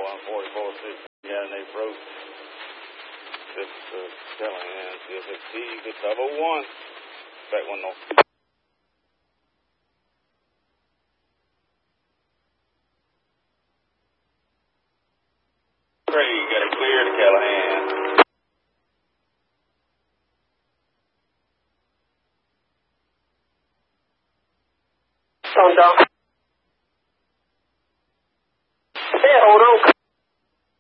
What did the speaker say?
144 got an approach. This Callahan, CSXT, good 501. Back one north. Craig, got it clear to Callahan. Down.